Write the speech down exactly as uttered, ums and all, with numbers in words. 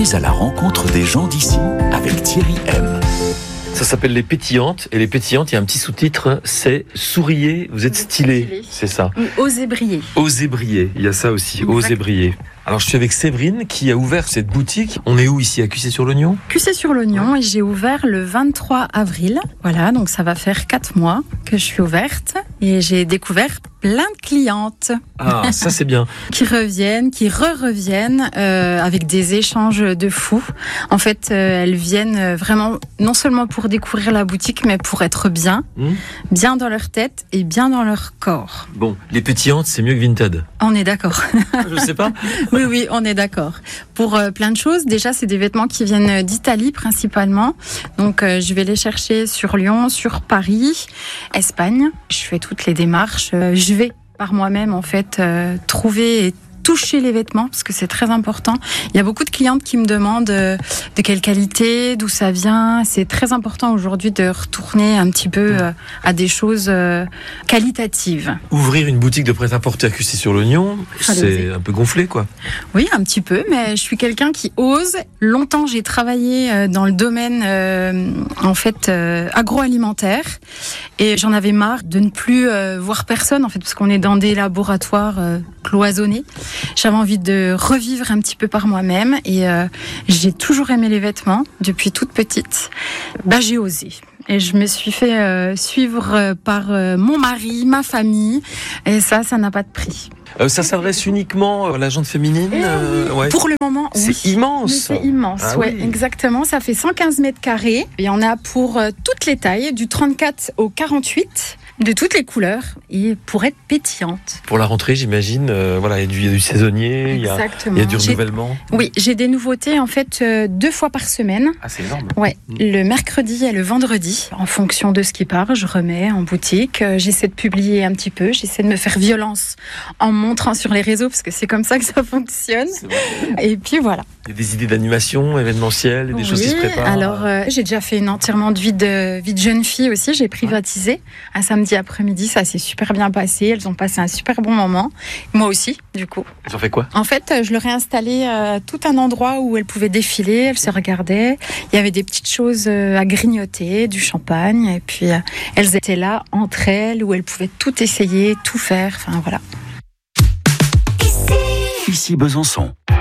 Partez à la rencontre des gens d'ici avec Thierry M. Ça s'appelle Les Pétillantes. Et Les Pétillantes, il y a un petit sous-titre, c'est Souriez, vous êtes stylé. Stylé. C'est ça. Ou Osez briller. Osez briller, il y a ça aussi, Exact. Osez briller. Alors je suis avec Séverine qui a ouvert cette boutique. On est où ici, à Cussey-sur-Lognon ? Cussey-sur-Lognon, et j'ai ouvert le vingt-trois avril. Voilà, donc ça va faire quatre mois que je suis ouverte et j'ai découvert plein de clientes Ah, ça c'est bien. qui reviennent, qui re-reviennent euh, avec des échanges de fous. En fait, euh, elles viennent vraiment non seulement pour découvrir la boutique, mais pour être bien, Hmm bien dans leur tête et bien dans leur corps. Bon, Les Pétillantes, c'est mieux que Vinted. On est d'accord. Je sais pas. Oui, oui, on est d'accord. Pour euh, plein de choses. Déjà, c'est des vêtements qui viennent d'Italie principalement. Donc, euh, je vais les chercher sur Lyon, sur Paris, Espagne. Je fais toutes les démarches. Euh, je vais par moi-même, en fait, euh, trouver et toucher les vêtements, parce que c'est très important. Il y a beaucoup de clientes qui me demandent euh, de quelle qualité, d'où ça vient. C'est très important aujourd'hui de retourner un petit peu euh, à des choses euh, qualitatives. Ouvrir une boutique de prêt-à-porter à Cussey-sur-Lognon, Fallait c'est oser. un peu gonflé, quoi. Oui, un petit peu, mais je suis quelqu'un qui ose. Longtemps, j'ai travaillé euh, dans le domaine euh, en fait euh, agroalimentaire, et j'en avais marre de ne plus euh, voir personne, en fait, parce qu'on est dans des laboratoires euh, cloisonnés. J'avais envie de revivre un petit peu par moi-même, et euh, j'ai toujours aimé les vêtements depuis toute petite. Bah, j'ai osé. Et je me suis fait euh, suivre euh, par euh, mon mari, ma famille, et ça, ça n'a pas de prix. Euh, ça s'adresse uniquement à la gente féminine euh, ouais. Pour le moment, oui. C'est immense. Mais c'est immense, Ah ouais, oui. exactement. Ça fait cent quinze mètres carrés. Il y en a pour euh, toutes les tailles, du trente-quatre au quarante-huit, de toutes les couleurs, et pour être pétillante. Pour la rentrée, j'imagine, euh, voilà, il y a du, il y a du saisonnier, il y a, Exactement. il y a du J'ai- renouvellement. Oui, j'ai des nouveautés en fait euh, deux fois par semaine. Ah, c'est énorme. Ouais, Mm. le mercredi et le vendredi, en fonction de ce qui part, je remets en boutique. Euh, J'essaie de publier un petit peu, j'essaie de me faire violence en montrant sur les réseaux, parce que c'est comme ça que ça fonctionne. C'est vrai. Et puis voilà. Il y a des idées d'animation événementielles, et des choses qui se préparent. Alors euh, j'ai déjà fait une entièrement de vie de vie de jeune fille aussi. J'ai privatisé un samedi après-midi, ça s'est super bien passé. Elles ont passé un super bon moment. Moi aussi, du coup. Ils ont fait quoi ? En fait, euh, je leur ai installé euh, tout un endroit où elles pouvaient défiler. Elles se regardaient. Il y avait des petites choses euh, à grignoter, du champagne, et puis euh, elles étaient là entre elles, où elles pouvaient tout essayer, tout faire. Enfin voilà. Ici Besançon.